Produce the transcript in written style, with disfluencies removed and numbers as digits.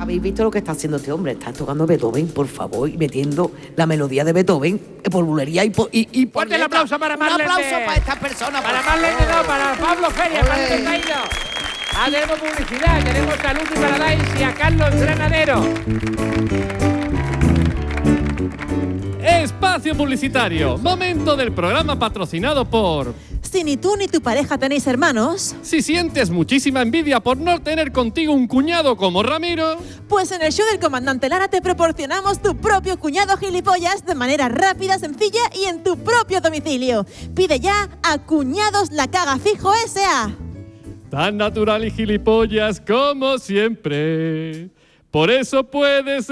habéis visto lo que está haciendo este hombre. Está tocando Beethoven, por favor, y metiendo la melodía de Beethoven por bulería y por Fuerte el aplauso para Marlene. Un aplauso para estas personas. Para Marlene, no, para Pablo Feria, para el Taíno. Tenemos publicidad, tenemos a Lucy Paradise y a Carlos Granadero. Espacio publicitario. Momento del programa patrocinado por... Si ni tú ni tu pareja tenéis hermanos, Si sientes muchísima envidia por no tener contigo un cuñado como Ramiro, pues en el show del Comandante Lara te proporcionamos tu propio cuñado gilipollas de manera rápida, sencilla y en tu propio domicilio. Pide ya a Cuñados La Caga Fijo S.A. tan natural y gilipollas como siempre. Por eso puedes